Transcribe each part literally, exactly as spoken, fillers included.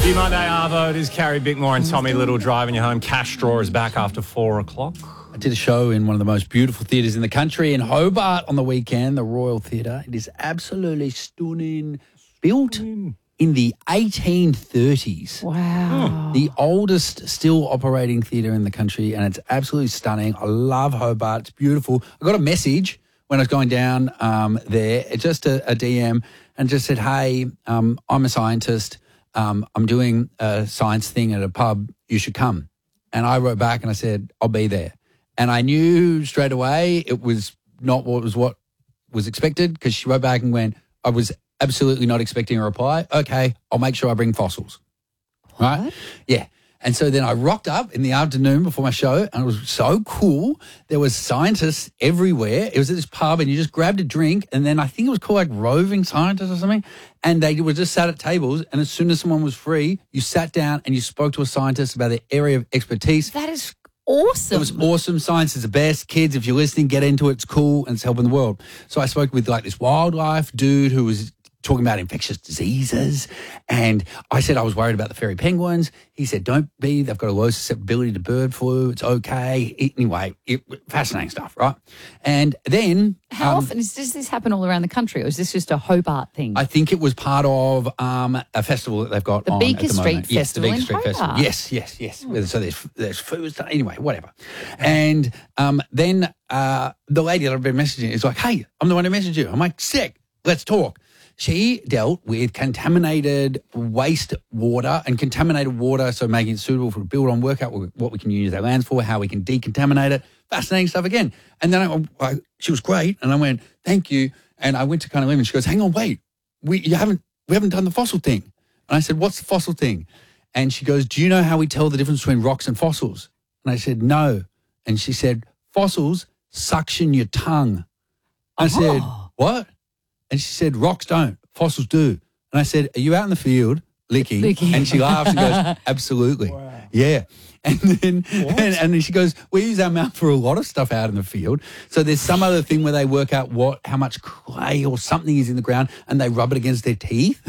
You Monday Arvo, it is Carrie Bickmore and Tommy Little driving you home. Cash Straw is back after four o'clock. I did a show in one of the most beautiful theatres in the country in Hobart on the weekend, the Royal Theatre. It is absolutely stunning. Built in the eighteen thirties. Wow. The oldest still operating theatre in the country, and it's absolutely stunning. I love Hobart. It's beautiful. I got a message when I was going down um, there, just a, a D M, and just said, hey, um, I'm a scientist. Um, I'm doing a science thing at a pub. You should come. And I wrote back and I said, I'll be there. And I knew straight away it was not what was what was expected, because she wrote back and went, I was absolutely not expecting a reply. Okay, I'll make sure I bring fossils. Right? What? Yeah. And so then I rocked up in the afternoon before my show, and it was so cool. There was scientists everywhere. It was at this pub, and you just grabbed a drink, and then I think it was called like Roving Scientists or something, and they were just sat at tables, and as soon as someone was free, you sat down and you spoke to a scientist about their area of expertise. That is awesome. It was awesome. Science is the best. Kids, if you're listening, get into it. It's cool, and it's helping the world. So I spoke with like this wildlife dude who was talking about infectious diseases, and I said I was worried about the fairy penguins. He said, don't be, they've got a low susceptibility to bird flu. It's okay. Anyway, it, fascinating stuff, right? And then... How um, often, is, does this happen all around the country, or is this just a Hobart thing? I think it was part of um, a festival that they've got The on Beaker at the Street moment. Yes, the Festival Beaker in Street Festival. Hobart. Yes, yes, yes. So there's there's food stuff. Anyway, whatever. And um, then uh, the lady that I've been messaging is like, hey, I'm the one who messaged you. I'm like, sick. Let's talk. She dealt with contaminated waste water and contaminated water, so making it suitable for a build on, work out what we can use our lands for, how we can decontaminate it. Fascinating stuff again. And then I, I, she was great, and I went, thank you. And I went to kind of leave, and she goes, hang on, wait, we you haven't we haven't done the fossil thing. And I said, what's the fossil thing? And she goes, do you know how we tell the difference between rocks and fossils? And I said, no. And she said, fossils suction your tongue. I Oh. said, what? And she said, rocks don't, fossils do. And I said, are you out in the field licking? Licking. And she laughs and goes, absolutely. Yeah. And then and, and then she goes, we use our mouth for a lot of stuff out in the field. So there's some other thing where they work out what how much clay or something is in the ground, and they rub it against their teeth.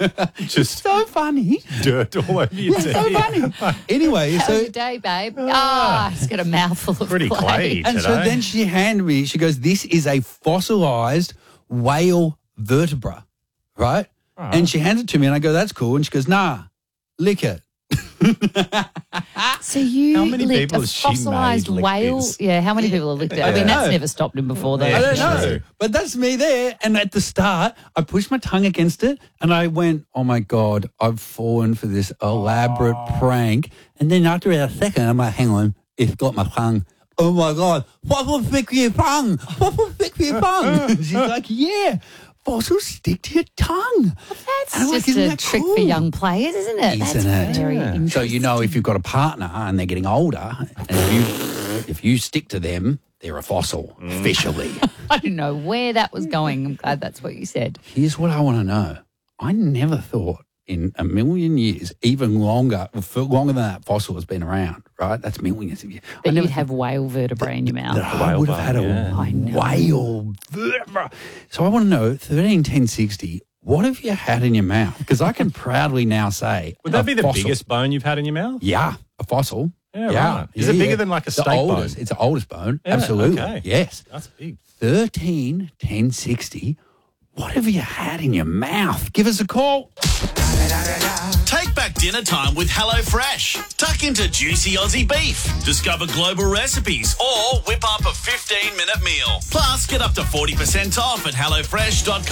Just so funny. dirt all over your teeth. So funny. Anyway, How so was your day, babe? Ah, he's got a mouthful of Pretty clay. clay. and so today. then she handed me, she goes, this is a fossilized whale vertebra, right? Right. And she hands it to me, and I go, that's cool. And she goes, nah, lick it. So you How many licked people a has she fossilized made lick whale? this? Yeah, how many people have licked it? I I mean, don't that's know. never stopped him before, though. I don't Yeah, know. true. But that's me there. And at the start, I pushed my tongue against it, and I went, oh, my God, I've fallen for this elaborate prank. And then after a second, I'm like, hang on, it's got my tongue. Oh, my God, what will fix your tongue? What will fix your tongue? She's like, yeah, fossils stick to your tongue. That's And I'm like, just isn't a that trick cool? for young players, isn't it? Isn't That's it? very Yeah. interesting. So you know if you've got a partner and they're getting older, and if you if you stick to them, they're a fossil officially. I don't know where that was going. I'm glad that's what you said. Here's what I want to know. I never thought in a million years, even longer, for longer than that fossil has been around, right? That's millions of years. I That never you'd have whale vertebrae in your mouth. that I whale would have bone, had a yeah. I know. whale vertebra. So I want to know, thirteen ten sixty, what have you had in your mouth? Because I can proudly now say, Would that a be the fossil. biggest bone you've had in your mouth? Yeah, a fossil. Yeah, right. Is Yeah, it bigger yeah. than like a The steak bone? oldest, It's the oldest bone. Yeah, Absolutely. okay. Yes. That's big. thirteen ten sixty. What have you had in your mouth? Give us a call. Take back dinner time with HelloFresh. Tuck into juicy Aussie beef. Discover global recipes or whip up a fifteen minute meal. Plus, get up to forty percent off at hello fresh dot com.